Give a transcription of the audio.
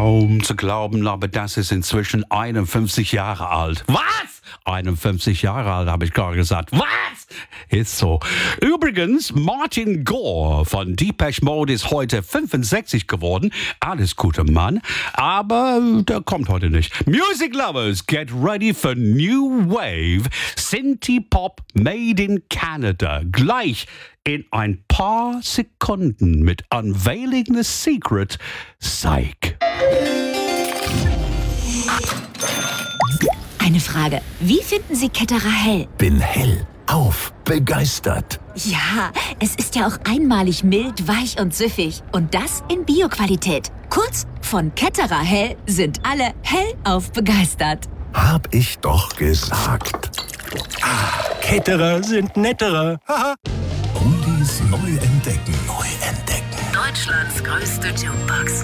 Kaum zu glauben, aber das ist inzwischen 51 Jahre alt. Was? 51 Jahre alt, habe ich gerade gesagt. Was? Ist so. Übrigens, Martin Gore von Depeche Mode ist heute 65 geworden. Alles Gute, Mann. Aber der kommt heute nicht. Music Lovers, get ready for New Wave. Synthie Pop made in Canada. Gleich in ein paar Sekunden mit Unveiling the Secret, Psych. Eine Frage. Wie finden Sie Ketterer hell? Bin hellauf begeistert. Ja, es ist ja auch einmalig mild, weich und süffig. Und das in Bio-Qualität. Kurz, von Ketterer hell sind alle hellauf begeistert. Hab ich doch gesagt. Ketterer sind netterer. Oldies neu entdecken. Deutschlands größte Jukebox.